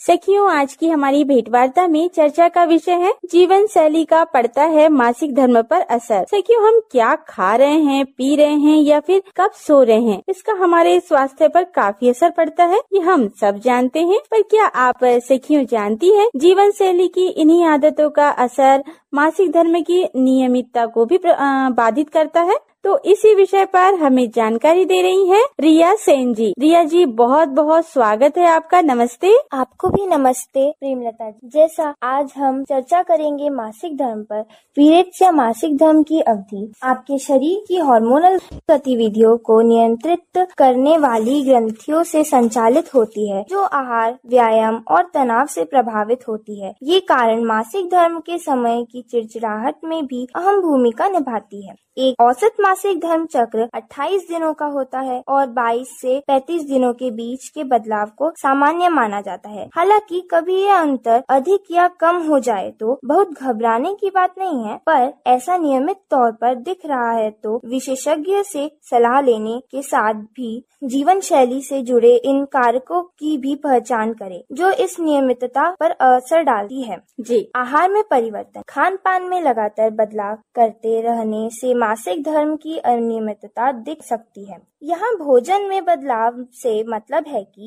सखियों, आज की हमारी भेंटवार्ता में चर्चा का विषय है जीवन शैली का पड़ता है मासिक धर्म पर असर। सखियों, हम क्या खा रहे हैं, पी रहे हैं या फिर कब सो रहे हैं, इसका हमारे स्वास्थ्य पर काफी असर पड़ता है, ये हम सब जानते हैं। पर क्या आप सखियों जानती हैं जीवन शैली की इन्हीं आदतों का असर मासिक धर्म की नियमितता को भी बाधित करता है? तो इसी विषय पर हमें जानकारी दे रही है रिया सेन जी। रिया जी, बहुत बहुत स्वागत है आपका। नमस्ते। आपको भी नमस्ते प्रेमलता जी। जैसा आज हम चर्चा करेंगे मासिक धर्म पर। पीरियड्स या मासिक धर्म की अवधि आपके शरीर की हार्मोनल गतिविधियों को नियंत्रित करने वाली ग्रंथियों से संचालित होती है, जो आहार, व्यायाम और तनाव से प्रभावित होती है। ये कारण मासिक धर्म के समय की चिड़चिड़ाहट में भी अहम भूमिका निभाती है। एक औसत मासिक धर्म चक्र 28 दिनों का होता है और 22 से 35 दिनों के बीच के बदलाव को सामान्य माना जाता है। हालांकि कभी यह अंतर अधिक या कम हो जाए तो बहुत घबराने की बात नहीं है, पर ऐसा नियमित तौर पर दिख रहा है तो विशेषज्ञ से सलाह लेने के साथ भी जीवन शैली से जुड़े इन कारकों की भी पहचान करें जो इस नियमितता पर असर डालती है। जी, आहार में परिवर्तन, खान पान में लगातार बदलाव करते रहने से मासिक धर्म की अनियमितता दिख सकती है। यहाँ भोजन में बदलाव से मतलब है कि